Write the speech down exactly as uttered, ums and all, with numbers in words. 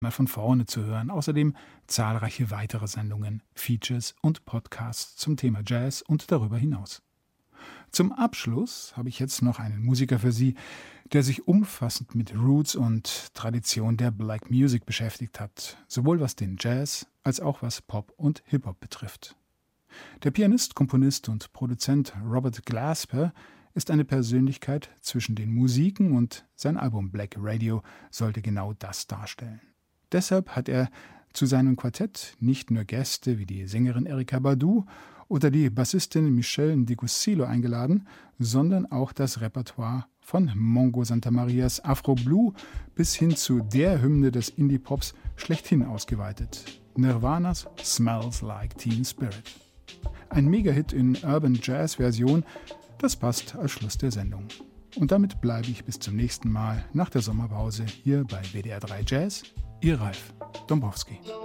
mal von vorne zu hören. Außerdem zahlreiche weitere Sendungen, Features und Podcasts zum Thema Jazz und darüber hinaus. Zum Abschluss habe ich jetzt noch einen Musiker für Sie, der sich umfassend mit Roots und Tradition der Black Music beschäftigt hat, sowohl was den Jazz als auch was Pop und Hip-Hop betrifft. Der Pianist, Komponist und Produzent Robert Glasper ist eine Persönlichkeit zwischen den Musiken und sein Album Black Radio sollte genau das darstellen. Deshalb hat er zu seinem Quartett nicht nur Gäste wie die Sängerin Erykah Badu oder die Bassistin Michelle Ndikussilo eingeladen, sondern auch das Repertoire von Mongo Santamarias Afro Blue bis hin zu der Hymne des Indie-Pops schlechthin ausgeweitet, Nirvanas Smells Like Teen Spirit. Ein Megahit in Urban Jazz Version, das passt als Schluss der Sendung. Und damit bleibe ich bis zum nächsten Mal nach der Sommerpause hier bei W D R drei Jazz. Ihr Ralf Dombrowski.